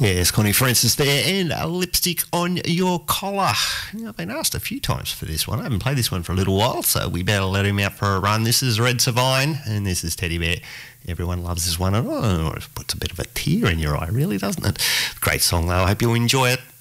Yes, Connie Francis there, and a Lipstick on Your Collar. I've been asked a few times for this one. I haven't played this one for a little while, so we better let him out for a run. This is Red Savine, and this is Teddy Bear. Everyone loves this one, and it puts a bit of a tear in your eye, really, doesn't it? Great song, though. I hope you enjoy it.